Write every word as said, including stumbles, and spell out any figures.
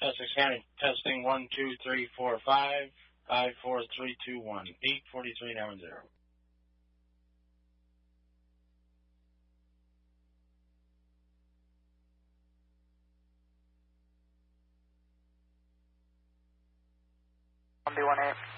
Essex County, testing one, two, three, four, five, five, four, three, two, one, eight, forty-three, nine, zero. one B one eight.